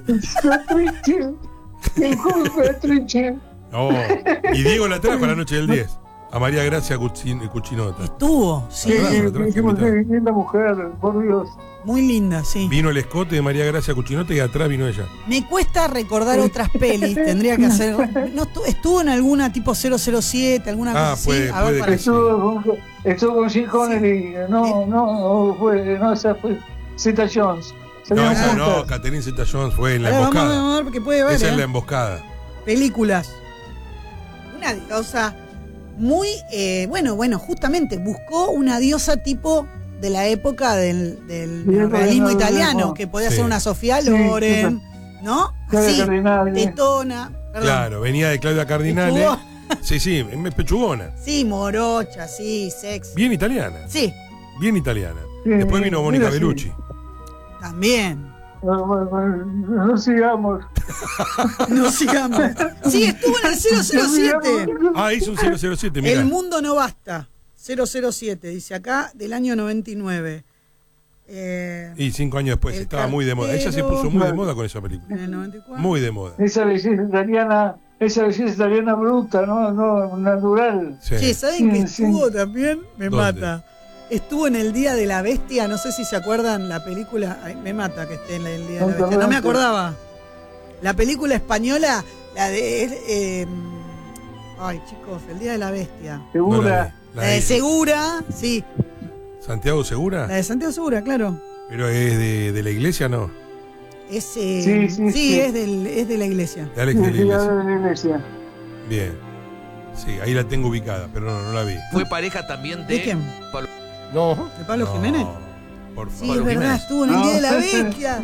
El juego Trinche. Oh, y Diego la trajo a la noche del 10. A María Gracia Cuchinota. Estuvo, sí. Linda mujer, por Dios. Muy linda, sí. Vino el escote de María Gracia Cuchinota y atrás vino ella. Me cuesta recordar otras pelis, tendría que hacer. No estuvo en alguna tipo 007, alguna cosa así. Puede para estuvo con Sean Connery. No, esa fue Zeta Jones. No, esa no, Catherine Zeta-Jones fue en la emboscada. Vamos a ver, porque puede ver. Esa es la emboscada. Películas. Una diosa muy, bueno, justamente buscó una diosa tipo de la época del realismo italiano, que podía ser una Sofía Loren, ¿no? Así, tetona. Perdón. Claro, venía de Claudia Cardinale. Sí, pechugona. Sí, morocha, sí, sexy. Bien italiana. Sí. Bien italiana. Después vino Mónica Bellucci. También. No sigamos. No sigamos. Sí, estuvo en el 007. Hizo un 007, mira. El mundo no basta. 007, dice acá, del año 99. Y 5 años después, estaba muy de moda. Ella se puso muy de moda con esa película. En el 94. Muy de moda. Esa belleza italiana bruta, no natural. Sí, ¿saben que estuvo sí. también? Me ¿Dónde? mata. Estuvo en El Día de la Bestia, no sé si se acuerdan la película. Ay, me mata que esté en El Día de la Bestia. No me acordaba. La película española, la de. Ay, chicos, El Día de la Bestia. Segura. La de Segura, sí. ¿Santiago Segura? La de Santiago Segura, claro. Pero es de la iglesia, ¿no? Es, sí. es de la iglesia. De Alex de la iglesia. Iglesia. Bien. Sí, ahí la tengo ubicada, pero no la vi. Fue pareja también ¿De quién? No. ¿De Pablo Jiménez? Por favor. Sí, es verdad, Jiménez. estuvo en El Día de la Bestia.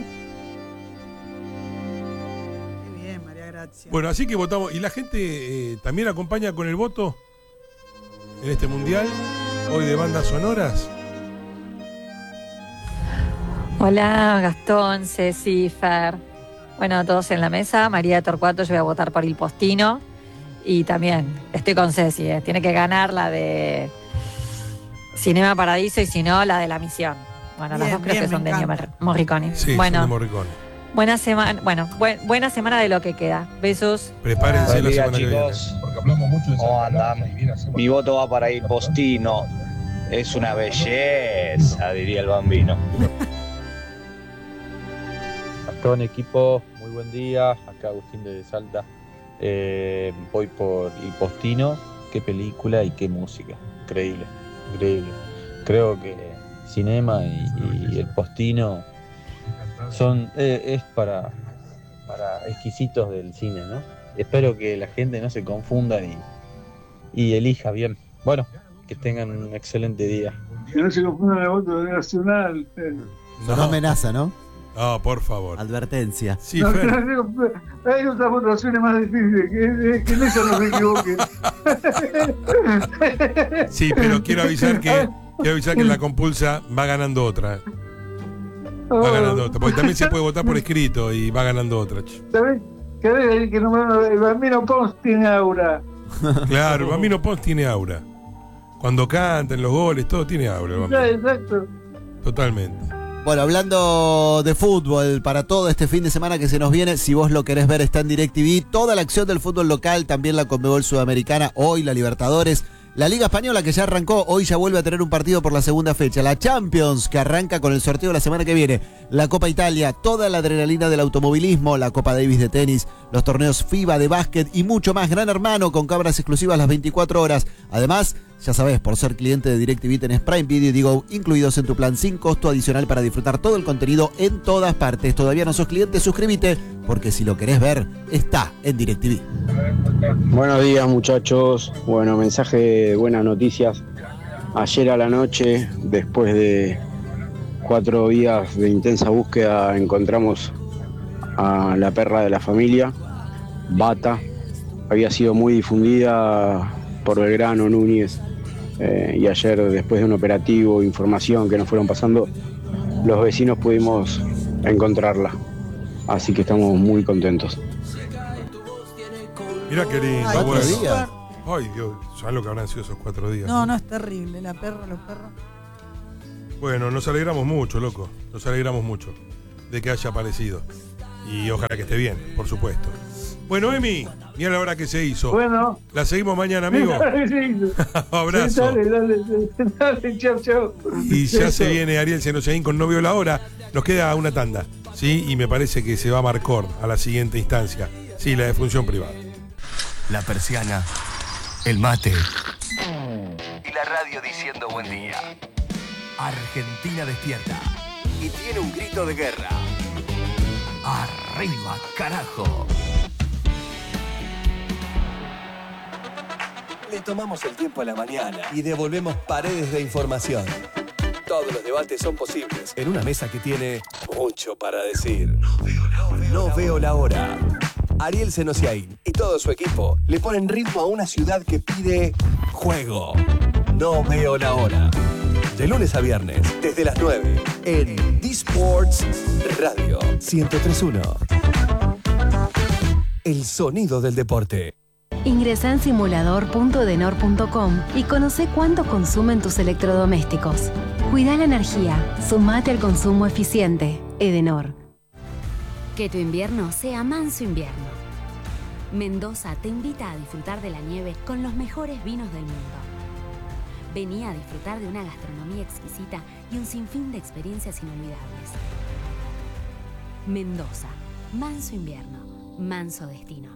Qué bien, María Gracia. Bueno, así que votamos. ¿Y la gente también acompaña con el voto en este mundial? Hoy de bandas sonoras. Hola, Gastón, Ceci, Fer. Bueno, todos en la mesa. María Torcuato, yo voy a votar por Il Postino. Y también estoy con Ceci, tiene que ganar la de Cinema Paradiso y si no, la de La Misión. Bueno, las dos creo que son de Ennio Morricone. Sí, bueno, son de Morricone. Buena semana, buena semana de lo que queda. Besos. Prepárense la semana chicos. que Porque hablamos mucho de ¿cómo andan? Mi voto va para Il Postino. Es una belleza, diría el bambino. Gastón, equipo, muy buen día. Acá Agustín de Salta. Voy por Il Postino. Qué película y qué música. Increíble. Creo que Cinema y El Postino es para exquisitos del cine, ¿no? Espero que la gente no se confunda y elija bien. Bueno, que tengan un excelente día. Que no se confundan el voto de Nacional. No amenaza, ¿no? No, por favor. Advertencia. Sí, Fer. Hay otras votaciones más difíciles, que en eso no se equivoquen. Sí, pero quiero avisar que en la compulsa va ganando otra. Va ganando otra. Porque también se puede votar por escrito y va ganando otra. ¿Sabés? Que el Bambino Pons tiene aura. Claro, el Bambino Pons tiene aura. Cuando cantan los goles, todo tiene aura. El Bambino. Exacto. Totalmente. Bueno, hablando de fútbol, para todo este fin de semana que se nos viene, si vos lo querés ver, está en DirecTV. Toda la acción del fútbol local, también la Conmebol Sudamericana, hoy la Libertadores. La Liga Española, que ya arrancó, hoy ya vuelve a tener un partido por la segunda fecha. La Champions, que arranca con el sorteo la semana que viene. La Copa Italia, toda la adrenalina del automovilismo, la Copa Davis de tenis, los torneos FIBA de básquet y mucho más. Gran Hermano, con cámaras exclusivas las 24 horas. Además, ya sabés, por ser cliente de DirecTV tenés Prime Video y Digo incluidos en tu plan sin costo adicional para disfrutar todo el contenido en todas partes. Todavía no sos cliente, suscríbete, porque si lo querés ver, está en DirecTV. Buenos días, muchachos. Bueno, mensaje, buenas noticias. Ayer a la noche, después de 4 días de intensa búsqueda, encontramos a la perra de la familia, Bata. Había sido muy difundida por Belgrano, Núñez, y ayer, después de un operativo, información que nos fueron pasando, los vecinos pudimos encontrarla. Así que estamos muy contentos. Mira qué lindo. 4 días. Ay, Dios, ¿sabes lo que habrán sido esos 4 días? No, es terrible. La perra, los perros. Bueno, nos alegramos mucho, loco. Nos alegramos mucho de que haya aparecido. Y ojalá que esté bien, por supuesto. Bueno, Emi, mira la hora que se hizo. Bueno. La seguimos mañana, amigo. Abrazo. Dale, chau. Y ya se viene Ariel Senosiaín con No Veo la Hora. Nos queda una tanda, ¿sí? Y me parece que se va a Marcor a la siguiente instancia. Sí, la de función privada. La persiana, el mate y la radio diciendo buen día. Argentina despierta y tiene un grito de guerra. ¡Arriba, carajo! Le tomamos el tiempo a la mañana y devolvemos paredes de información. Todos los debates son posibles en una mesa que tiene mucho para decir. No veo la hora. Ariel Senosiaín y todo su equipo le ponen ritmo a una ciudad que pide juego. No veo la hora. De lunes a viernes, desde las 9, en D-Sports Radio 103.1. El sonido del deporte. Ingresa en simulador.edenor.com y conoce cuánto consumen tus electrodomésticos. Cuida la energía, sumate al consumo eficiente. Edenor. Que tu invierno sea manso invierno. Mendoza te invita a disfrutar de la nieve con los mejores vinos del mundo. Vení a disfrutar de una gastronomía exquisita y un sinfín de experiencias inolvidables. Mendoza, manso invierno, manso destino.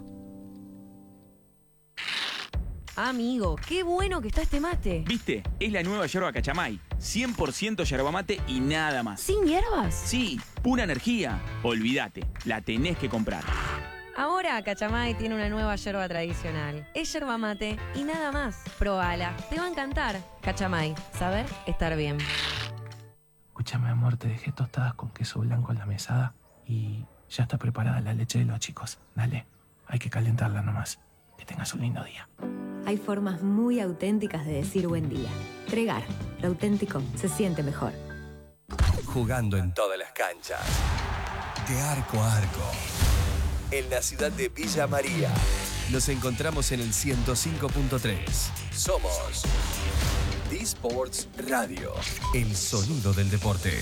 Amigo, qué bueno que está este mate. ¿Viste? Es la nueva yerba Cachamay. 100% yerba mate y nada más. ¿Sin hierbas? Sí, pura energía. Olvídate, la tenés que comprar. Ahora Cachamay tiene una nueva yerba tradicional. Es yerba mate y nada más. Probala, te va a encantar. Cachamay, saber estar bien. Escúchame, amor, te dejé tostadas con queso blanco en la mesada y ya está preparada la leche de los chicos. Dale, hay que calentarla nomás. Que tengas un lindo día. Hay formas muy auténticas de decir buen día. Tregar, lo auténtico se siente mejor. Jugando en todas las canchas. De arco a arco. En la ciudad de Villa María. Nos encontramos en el 105.3. Somos D-Sports Radio. El sonido del deporte.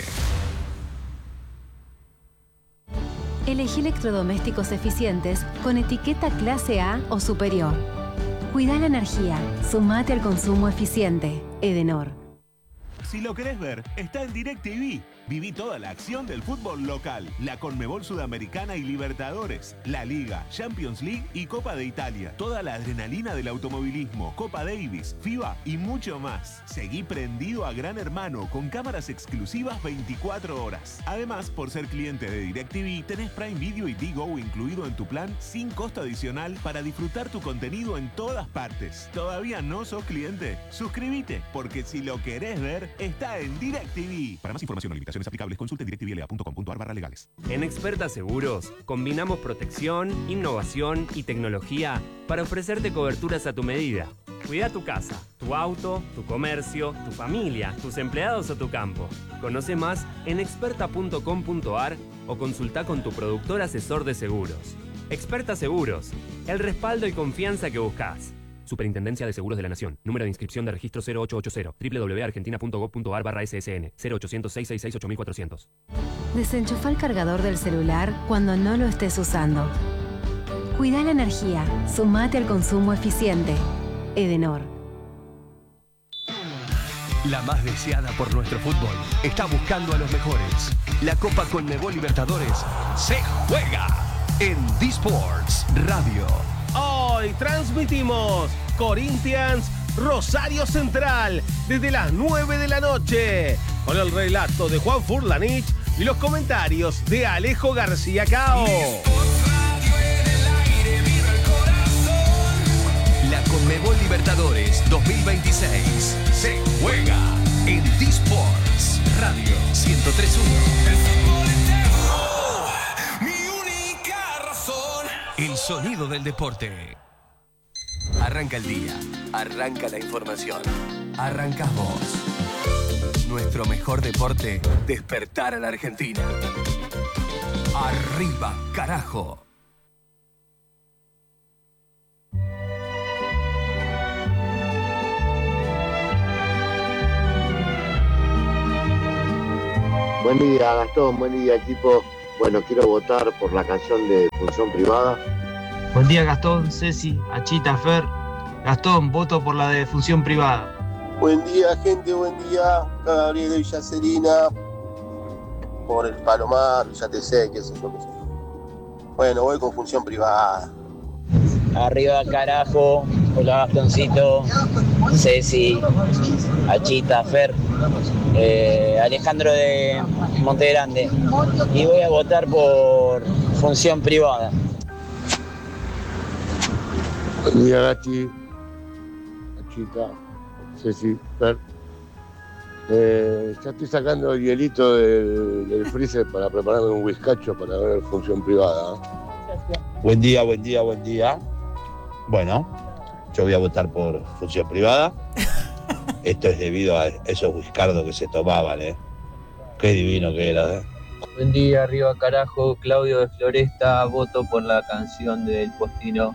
Elegí electrodomésticos eficientes con etiqueta clase A o superior. Cuida la energía, sumate al consumo eficiente. Edenor. Si lo querés ver, está en DirecTV. Viví toda la acción del fútbol local, la Conmebol Sudamericana y Libertadores, la Liga, Champions League y Copa de Italia. Toda la adrenalina del automovilismo, Copa Davis, FIBA y mucho más. Seguí prendido a Gran Hermano con cámaras exclusivas 24 horas. Además, por ser cliente de DirecTV, tenés Prime Video y Digo incluido en tu plan sin costo adicional para disfrutar tu contenido en todas partes. ¿Todavía no sos cliente? Suscríbete, porque si lo querés ver, está en DirecTV. Para más información o limitaciones aplicables, consulte directvla.com.ar/legales. En Experta Seguros, combinamos protección, innovación y tecnología para ofrecerte coberturas a tu medida. Cuida tu casa, tu auto, tu comercio, tu familia, tus empleados o tu campo. Conoce más en experta.com.ar o consulta con tu productor asesor de seguros. Experta Seguros, el respaldo y confianza que buscas. Superintendencia de Seguros de la Nación. Número de inscripción de registro 0880. www.argentina.gov.ar/ssn. 0800-666-8400. Desenchufa el cargador del celular cuando no lo estés usando. Cuida la energía, sumate al consumo eficiente. Edenor. La más deseada por nuestro fútbol está buscando a los mejores. La Copa Conmebol Libertadores se juega en D-Sports Radio. Hoy transmitimos Corinthians Rosario Central desde las 9 de la noche con el relato de Juan Furlanich y los comentarios de Alejo García Cao. La Conmebol Libertadores 2026 se juega en D-Sports Radio 103.1. El sonido del deporte. Arranca el día, arranca la información, arrancas vos. Nuestro mejor deporte, despertar a la Argentina. Arriba, carajo. Buen día, Gastón, buen día, equipo. Bueno, quiero votar por la canción de Función Privada. Buen día, Gastón, Ceci, Achita, Fer. Gastón, voto por la de Función Privada. Buen día, gente, buen día. Acá Gabriel de Villa Serena. Por el Palomar, Villa Tesey, qué sé yo, qué sé yo. Bueno, voy con Función Privada. Arriba, carajo. Hola, Gastoncito, Ceci, Achita, Fer, Alejandro de Monte Grande. Y voy a votar por Función Privada. Buen día, Gachi, Achita, Ceci, Fer. Ya estoy sacando el hielito del freezer para prepararme un whiskacho para ver Función Privada. Buen día, buen día, buen día. Bueno, yo voy a votar por Función Privada. Esto es debido a esos whiskardos que se tomaban, ¿eh? Qué divino que era, ¿eh? Buen día, arriba, carajo. Claudio de Floresta, voto por la canción del Postino.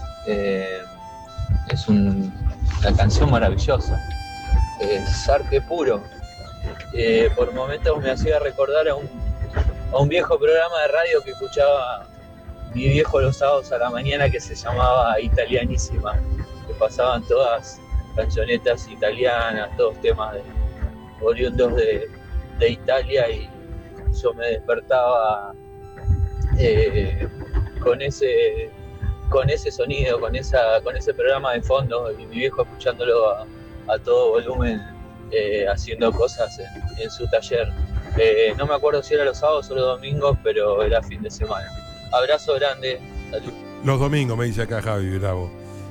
Es una canción maravillosa. Es arte puro. Por momentos me hacía recordar a un viejo programa de radio que escuchaba mi viejo los sábados a la mañana, que se llamaba Italianísima, que pasaban todas cancionetas italianas, todos temas oriundos de Italia, y yo me despertaba con ese sonido, con ese programa de fondo, y mi viejo escuchándolo a todo volumen, haciendo cosas en su taller. No me acuerdo si era los sábados o los domingos, pero era fin de semana. Abrazo grande, salud. Los domingos, me dice acá Javi Bravo.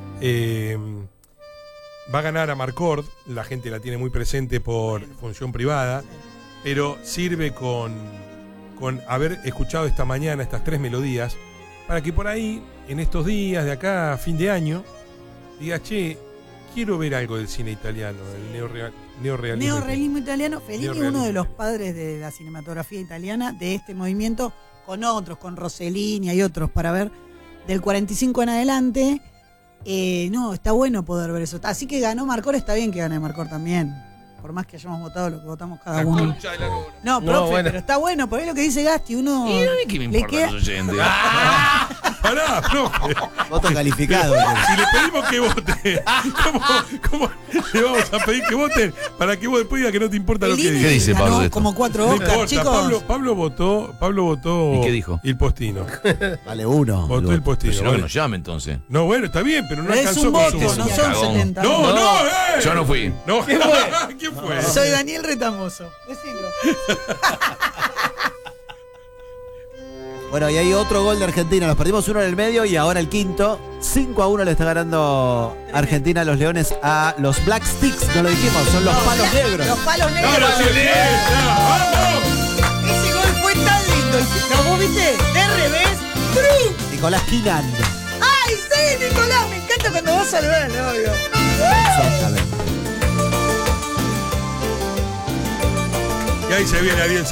Va a ganar Amarcord, la gente la tiene muy presente por Función Privada, pero sirve con haber escuchado esta mañana estas 3 melodías, para que por ahí, en estos días de acá a fin de año, digas, che, quiero ver algo del cine italiano, el neorrealismo italiano. Fellini, uno de los padres de la cinematografía italiana, de este movimiento, con otros, con Rossellini y otros, para ver del 45 en adelante. No, está bueno poder ver eso. Así que ganó Amarcord, está bien que gane Amarcord también. Por más que hayamos votado lo que votamos cada uno. No, profe, bueno. Pero está bueno, por ahí lo que dice Gasti, uno. ¿Y a mí qué me importa los oyentes? Pará, profe. Voto calificado. Si le pedimos que vote, ¿cómo le vamos a pedir que voten para que vos después digas que no te importa lo que dice? ¿Qué dice Pablo de esto? Como 4 Oscar, no chicos. Pablo votó. ¿Y qué dijo? Il Postino. Vale, uno. Votó El Postino. Pero si no, que nos llame entonces. No, bueno, está bien, pero no es alcanzó un con voto, su no voto. son 70. No, Yo no fui. No. ¿Quién fue? ¿Quién fue? Soy Daniel Retamoso. Decilo. Bueno, y hay otro gol de Argentina. Nos perdimos uno en el medio y ahora el quinto. 5-1 le está ganando Argentina a los Leones a los Black Sticks. No lo dijimos, son los palos negros. Los palos negros. ¡Vamos! Ese gol fue tan lindo. ¿No, vos viste? De revés. ¡Brum! Nicolás Kinan. ¡Ay, sí, Nicolás! Me encanta cuando vas a saludar al novio. Exactamente. Y ahí se viene Ariel